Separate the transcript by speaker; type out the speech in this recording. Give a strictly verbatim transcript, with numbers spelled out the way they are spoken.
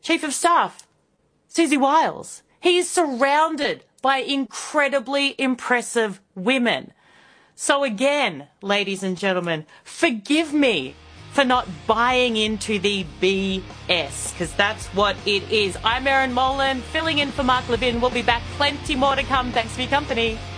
Speaker 1: Chief of Staff, Susie Wiles. He is surrounded by incredibly impressive women. So again, ladies and gentlemen, forgive me for not buying into the B S, because that's what it is. I'm Erin Molan, filling in for Mark Levin. We'll be back. Plenty more to come. Thanks for your company.